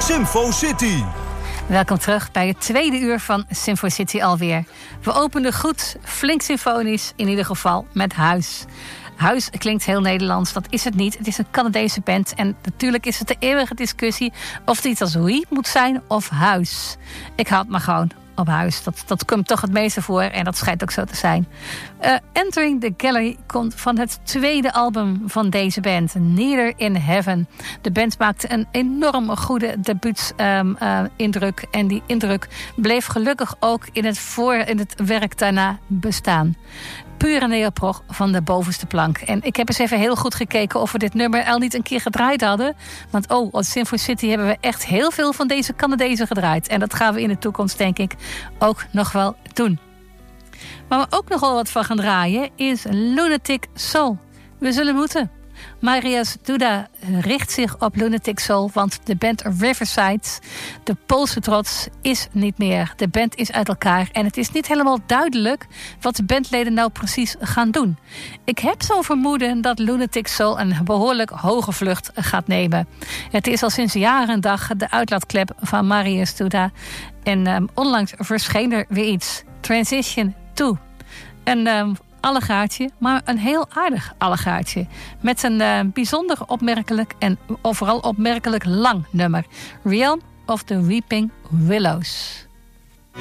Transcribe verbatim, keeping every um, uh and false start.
Symfo City. Welkom terug bij het tweede uur van Symfo City alweer. We openen goed, flink symfonisch, in ieder geval met Huis. Huis klinkt heel Nederlands, dat is het niet. Het is een Canadese band en natuurlijk is het de eeuwige discussie of het iets als wie moet zijn of Huis. Ik houd maar gewoon op Huis. Dat, dat komt toch het meeste voor en dat schijnt ook zo te zijn. Uh, Entering the Gallery komt van het tweede album van deze band, Neither in Heaven. De band maakte een enorm goede debuut-indruk. Um, uh, en die indruk bleef gelukkig ook in het, voor, in het werk daarna bestaan. Pure neoprog van de bovenste plank. En ik heb eens even heel goed gekeken of we dit nummer al niet een keer gedraaid hadden. Want oh, op Symfo City hebben we echt heel veel van deze Canadezen gedraaid. En dat gaan we in de toekomst, denk ik, ook nog wel doen. Waar we ook nog wel wat van gaan draaien is Lunatic Soul. We zullen moeten. Marius Duda richt zich op Lunatic Soul, want de band Riverside, de Poolse trots, is niet meer. De band is uit elkaar en het is niet helemaal duidelijk wat de bandleden nou precies gaan doen. Ik heb zo'n vermoeden dat Lunatic Soul een behoorlijk hoge vlucht gaat nemen. Het is al sinds jaren en dag de uitlaatklep van Marius Duda. En um, onlangs verscheen er weer iets. Transition to. En um, allegaartje, maar een heel aardig allegaartje. Met een uh, bijzonder opmerkelijk en overal opmerkelijk lang nummer. Realm of the Weeping Willows.